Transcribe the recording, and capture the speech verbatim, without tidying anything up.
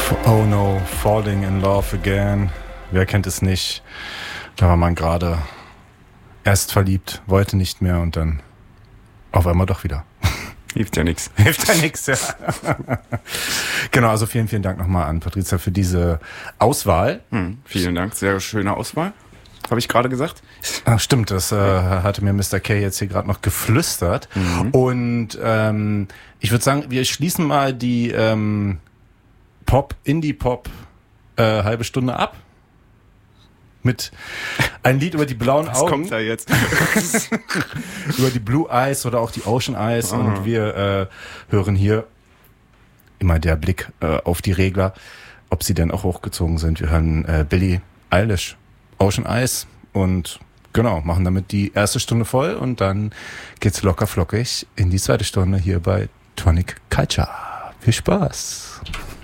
Oh no, Falling in Love Again. Wer kennt es nicht? Da war man gerade erst verliebt, wollte nicht mehr und dann auf einmal doch wieder. Hilft ja nichts. Hilft ja nichts, ja. Genau, also vielen, vielen Dank nochmal an Patricia für diese Auswahl. Hm, vielen Dank, sehr schöne Auswahl. Habe ich gerade gesagt? Ach, stimmt, das äh, hatte mir Mister K jetzt hier gerade noch geflüstert. Mhm. Und ähm, ich würde sagen, wir schließen mal die ähm, Pop, Indie-Pop äh, halbe Stunde ab. Mit ein Lied über die blauen Was Augen. Was kommt da jetzt? Über die Blue Eyes oder auch die Ocean Eyes. Oh. Und wir äh, hören hier immer der Blick äh, auf die Regler, ob sie denn auch hochgezogen sind. Wir hören äh, Billie Eilish, Ocean Eyes und genau, machen damit die erste Stunde voll und dann geht's locker flockig in die zweite Stunde hier bei Tonic Culture. Viel Spaß!